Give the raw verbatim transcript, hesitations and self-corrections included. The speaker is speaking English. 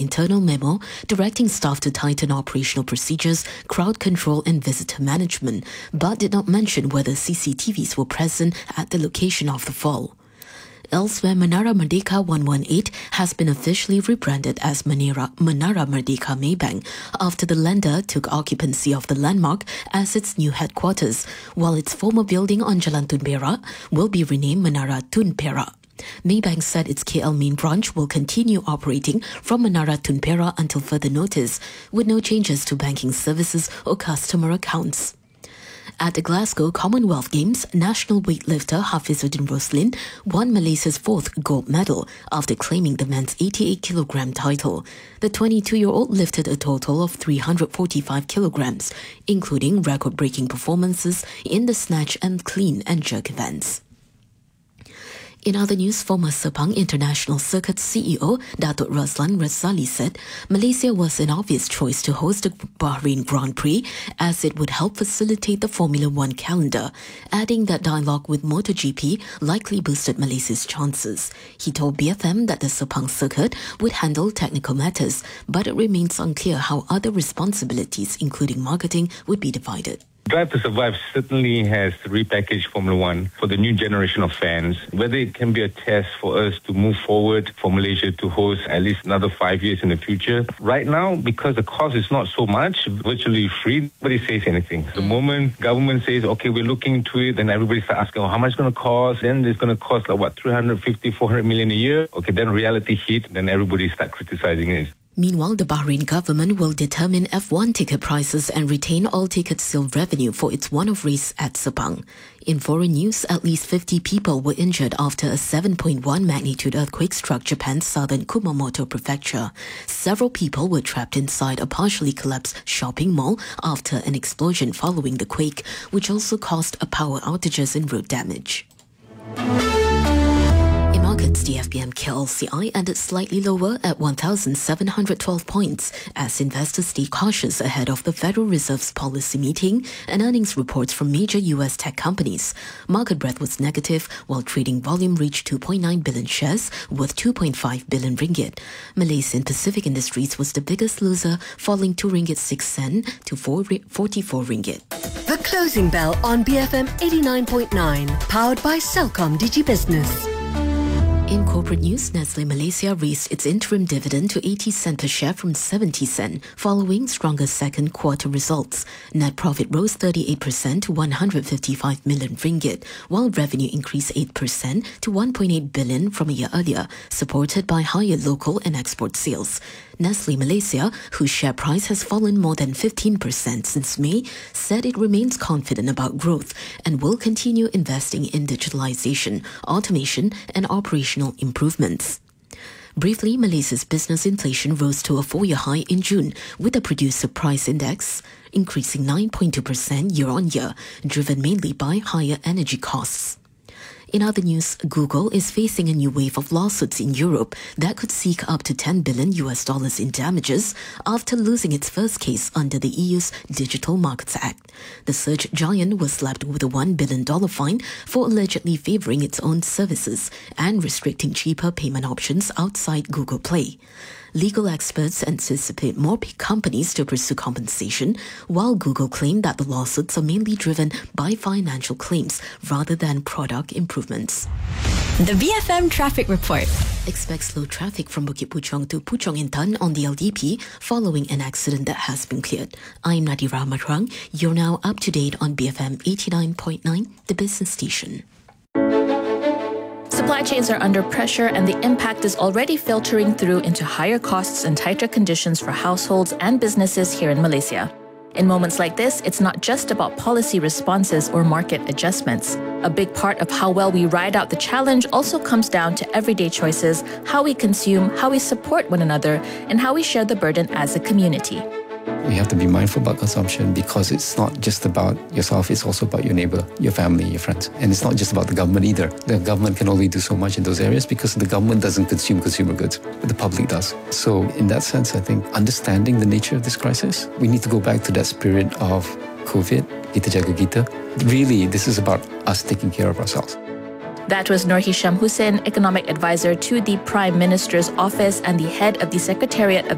internal memo directing staff to tighten operational procedures, crowd control and visitor management, but did not mention whether C C T Vs were present at the location of the fall. Elsewhere, Menara Merdeka one one eight has been officially rebranded as Menara, Menara Merdeka Maybank after the lender took occupancy of the landmark as its new headquarters, while its former building on Jalan Tun Perak will be renamed Menara Tun Perak. Maybank said its K L main branch will continue operating from Menara Tun Perak until further notice, with no changes to banking services or customer accounts. At the Glasgow Commonwealth Games, national weightlifter Hafizuddin Roslin won Malaysia's fourth gold medal after claiming the men's eighty-eight kilogram title. The twenty-two-year-old lifted a total of three hundred forty-five kilograms, including record-breaking performances in the snatch and clean and jerk events. In other news, former Sepang International Circuit C E O Datuk Razlan Razali said Malaysia was an obvious choice to host the Bahrain Grand Prix as it would help facilitate the Formula One calendar, adding that dialogue with MotoGP likely boosted Malaysia's chances. He told B F M that the Sepang Circuit would handle technical matters, but it remains unclear how other responsibilities, including marketing, would be divided. Drive to Survive certainly has repackaged Formula One for the new generation of fans. Whether it can be a test for us to move forward for Malaysia to host at least another five years in the future. Right now, because the cost is not so much, virtually free, nobody says anything. The moment government says, okay, we're looking into it, then everybody starts asking, oh, how much it's going to cost? Then it's going to cost like, what, three hundred fifty, four hundred million a year? Okay, then reality hit, then everybody start criticizing it. Meanwhile, the Bahrain government will determine F one ticket prices and retain all ticket sale revenue for its one-off race at Sepang. In foreign news, at least fifty people were injured after a seven point one magnitude earthquake struck Japan's southern Kumamoto prefecture. Several people were trapped inside a partially collapsed shopping mall after an explosion following the quake, which also caused a power outages and road damage. In markets, the F B M K L C I ended slightly lower at one thousand seven hundred twelve points as investors stay cautious ahead of the Federal Reserve's policy meeting and earnings reports from major U S tech companies. Market breadth was negative, while trading volume reached two point nine billion shares worth two point five billion ringgit. Malaysian Pacific Industries was the biggest loser, falling two ringgit six cents to forty-four ringgit. The Closing Bell on B F M eighty-nine point nine, powered by Celcom DigiBusiness. In corporate news, Nestle Malaysia raised its interim dividend to eighty cents per share from seventy cents, following stronger second quarter results. Net profit rose thirty-eight percent to one hundred fifty-five million ringgit, while revenue increased eight percent to one point eight billion from a year earlier, supported by higher local and export sales. Nestle Malaysia, whose share price has fallen more than fifteen percent since May, said it remains confident about growth and will continue investing in digitalization, automation, and operational improvements. Briefly, Malaysia's business inflation rose to a four-year high in June, with the producer price index increasing nine point two percent year-on-year, driven mainly by higher energy costs. In other news, Google is facing a new wave of lawsuits in Europe that could seek up to ten billion U S dollars in damages after losing its first case under the E U's Digital Markets Act. The search giant was slapped with a one billion dollars fine for allegedly favoring its own services and restricting cheaper payment options outside Google Play. Legal experts anticipate more companies to pursue compensation, while Google claimed that the lawsuits are mainly driven by financial claims rather than product improvements. The B F M Traffic Report. Expect slow traffic from Bukit Puchong to Puchong Intan on the L D P following an accident that has been cleared. I'm Nadira Matrang. You're now up to date on B F M eighty-nine point nine, the business station. Supply chains are under pressure and the impact is already filtering through into higher costs and tighter conditions for households and businesses here in Malaysia. In moments like this, it's not just about policy responses or market adjustments. A big part of how well we ride out the challenge also comes down to everyday choices, how we consume, how we support one another, and how we share the burden as a community. We have to be mindful about consumption because it's not just about yourself, it's also about your neighbor, your family, your friends. And it's not just about the government either. The government can only do so much in those areas because the government doesn't consume consumer goods, but the public does. So in that sense, I think understanding the nature of this crisis, we need to go back to that spirit of COVID, kita jaga kita. Really, this is about us taking care of ourselves. That was Nur Hisham Hussain, Economic Advisor to the Prime Minister's Office and the head of the Secretariat of